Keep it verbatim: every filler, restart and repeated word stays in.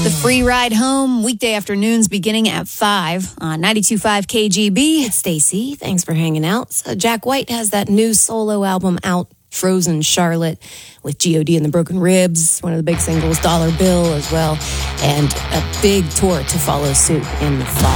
The free ride home, weekday afternoons beginning at five on ninety-two point five K G B. It's Stacy. Thanks for hanging out. So Jack White has that new solo album out, Frozen Charlotte, with G O D and the Broken Ribs, one of the big singles, Dollar Bill as well, and a big tour to follow suit in the fall.